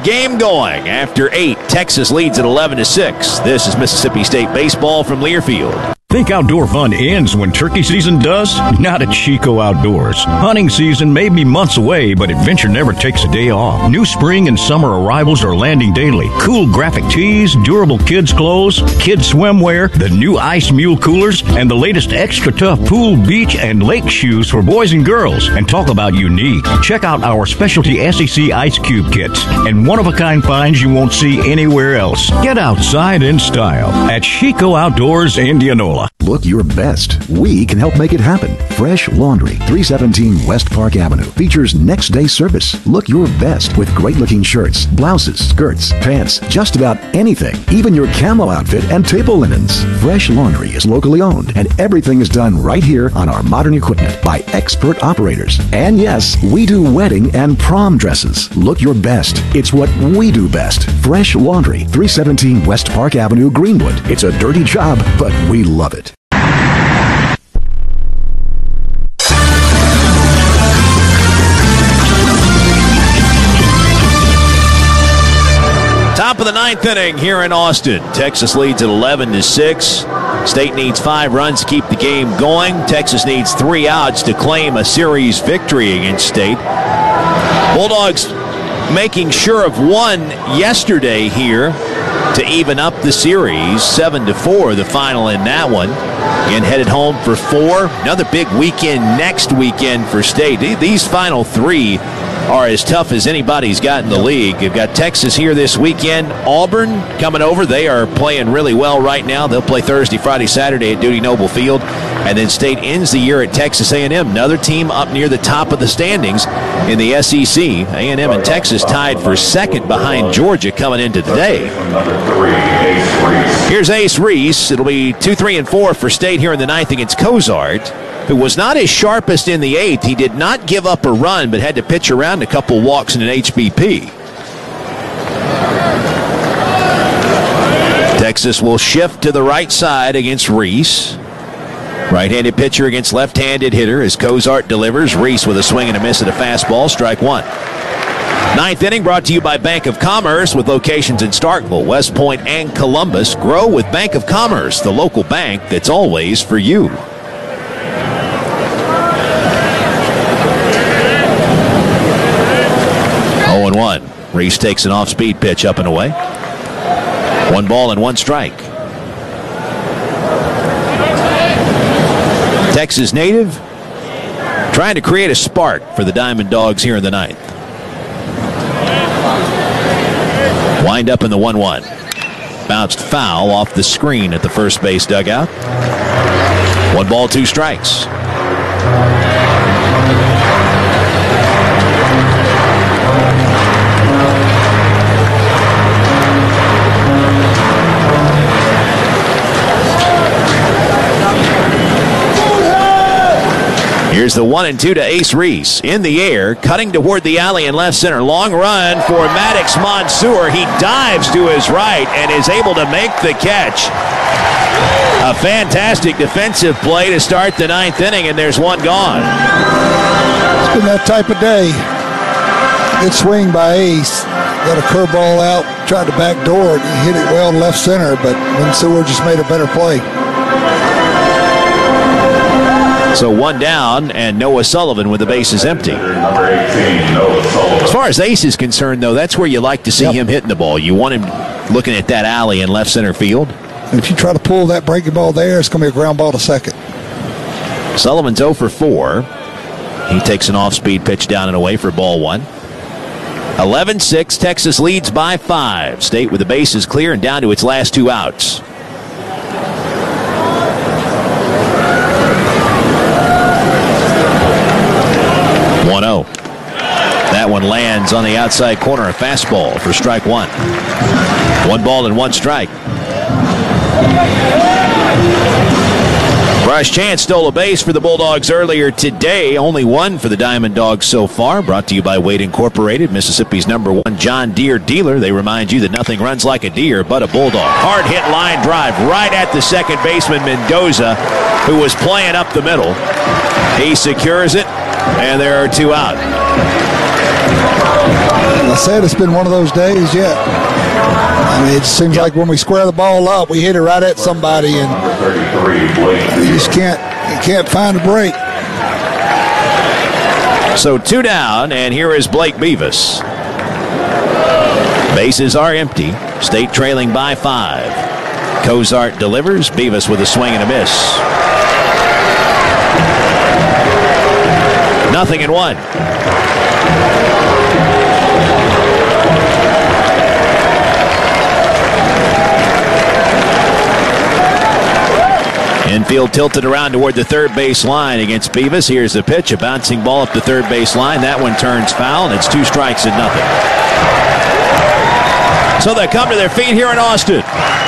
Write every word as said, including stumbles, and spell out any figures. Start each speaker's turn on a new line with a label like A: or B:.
A: game going. After eight, Texas leads at eleven to six. This is Mississippi State baseball from Learfield.
B: Think outdoor fun ends when turkey season does? Not at Chico Outdoors. Hunting season may be months away, but adventure never takes a day off. New spring and summer arrivals are landing daily. Cool graphic tees, durable kids' clothes, kids' swimwear, the new Ice Mule coolers, and the latest extra tough pool, beach, and lake shoes for boys and girls. And talk about unique. Check out our specialty S E C Ice Cube kits and one-of-a-kind finds you won't see anywhere else. Get outside in style at Chico Outdoors, Indianola.
C: Look your best. We can help make it happen. Fresh Laundry, three seventeen West Park Avenue, features next day service. Look your best with great looking shirts, blouses, skirts, pants, just about anything, even your camo outfit and table linens. Fresh Laundry is locally owned and everything is done right here on our modern equipment by expert operators. And yes, we do wedding and prom dresses. Look your best. It's what we do best. Fresh Laundry, three seventeen West Park Avenue, Greenwood. It's a dirty job, but we love it.
A: Top of the ninth inning here in Austin. Texas leads at eleven to six. State needs five runs to keep the game going. Texas needs three outs to claim a series victory against State. Bulldogs making sure of one yesterday here to even up the series. seven to four, the final in that one. Again, headed home for four. Another big weekend next weekend for State. These final three are as tough as anybody's got in the league. You've got Texas here this weekend. Auburn coming over. They are playing really well right now. They'll play Thursday, Friday, Saturday at Dudy Noble Field. And then State ends the year at Texas A and M. Another team up near the top of the standings in the S E C. A and M and Texas tied for second behind Georgia coming into today. Here's Ace Reese. It'll be two, three, and four for State here in the ninth against Cozart, who was not his sharpest in the eighth. He did not give up a run, but had to pitch around a couple walks and an H B P. Texas will shift to the right side against Reese. Right-handed pitcher against left-handed hitter as Cozart delivers. Reese with a swing and a miss at a fastball. Strike one. Ninth inning brought to you by Bank of Commerce with locations in Starkville, West Point, and Columbus. Grow with Bank of Commerce, the local bank that's always for you. oh and one. Reese takes an off-speed pitch up and away. One ball and one strike. Texas native trying to create a spark for the Diamond Dogs here in the ninth. Wind up in the one one. Bounced foul off the screen at the first base dugout. One ball, two strikes. Here's the one and two to Ace Reese. In the air, cutting toward the alley in left center. Long run for Maddox Mansour. He dives to his right and is able to make the catch. A fantastic defensive play to start the ninth inning, and there's one gone.
D: It's been that type of day. Good swing by Ace. Got a curveball out, tried to backdoor it. He hit it well in left center, but Mansour just made a better play.
A: So one down, and Noah Sullivan with the bases empty. As far as Ace is concerned, though, that's where you like to see yep. him hitting the ball. You want him looking at that alley in left center field.
D: And if you try to pull that breaking ball there, it's going to be a ground ball to second.
A: Sullivan's oh for four. He takes an off-speed pitch down and away for ball one. eleven six, Texas leads by five. State with the bases clear and down to its last two outs. one oh. That one lands on the outside corner, a fastball for strike one. One ball and one strike. Bryce Chance stole a base for the Bulldogs earlier today. Only one for the Diamond Dogs so far. Brought to you by Wade Incorporated, Mississippi's number one John Deere dealer. They remind you that nothing runs like a deer but a Bulldog. Hard hit line drive right at the second baseman Mendoza, who was playing up the middle. He secures it, and there are two out.
D: I said it's been one of those days yet. I mean, it seems like when we square the ball up, we hit it right at somebody, and you just can't, you can't find a break.
A: So two down, and here is Blake Beavis. Bases are empty. State trailing by five. Cozart delivers. Beavis with a swing and a miss. Nothing in one. Infield tilted around toward the third base line against Beavis. Here's the pitch, a bouncing ball up the third base line. That one turns foul, and it's two strikes and nothing. So they come to their feet here in Austin.